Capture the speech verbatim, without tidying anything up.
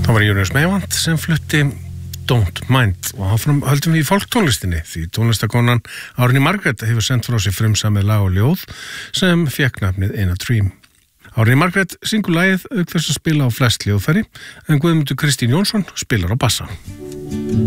Það var Július Meyvant sem flutti Don't Mind og áfram höldum við í folktónlistinni því tónlistakonan Árný Margrét hefur sendt frá sér frumsamið lag og ljóð sem fékk nafnið In a Dream. Árný Margrét syngur lagið auk þess að spila á flest hljóðfæri en Guðmundur Kristín Jónsson spilar á bassa.